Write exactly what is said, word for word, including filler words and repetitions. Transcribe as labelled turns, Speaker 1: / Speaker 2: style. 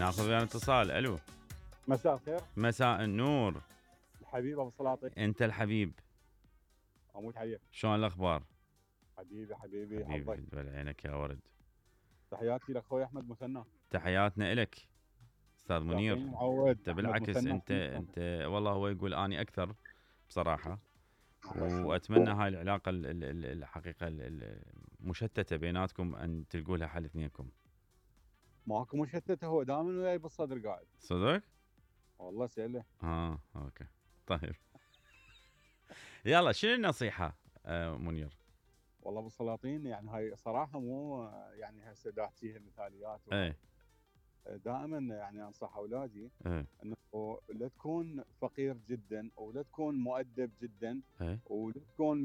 Speaker 1: ناخذ ويانا اتصال. الو.
Speaker 2: مساء الخير.
Speaker 1: مساء النور.
Speaker 2: الحبيب ابو سلاطين.
Speaker 1: انت الحبيب.
Speaker 2: اموت حبيب.
Speaker 1: شلون الاخبار؟
Speaker 2: حبيبي حبيبي
Speaker 1: حبيبي
Speaker 2: حظك.
Speaker 1: في عينك يا ورد.
Speaker 2: تحياتي لاخوي احمد مثنى.
Speaker 1: تحياتنا الك استاذ منير.
Speaker 2: معود.
Speaker 1: انت بالعكس انت انت والله هو يقول اني اكثر بصراحه، واتمنى هاي العلاقه الحقيقه المشتته بيناتكم ان تلقوا لها حل اثنينكم.
Speaker 2: ماكو مشتته، هو دائما وياي بالصدر قاعد.
Speaker 1: صدق؟
Speaker 2: والله سهله.
Speaker 1: اه اوكي طيب. يلا شنو النصيحه آه منير؟
Speaker 2: والله ابو سلاطين يعني هاي صراحه مو يعني هسه داحتيها مثاليات.
Speaker 1: ايه
Speaker 2: دائما يعني انصح اولادي
Speaker 1: ايه
Speaker 2: انه لا تكون فقير جدا ولا تكون مؤدب جدا
Speaker 1: ايه
Speaker 2: ولا تكون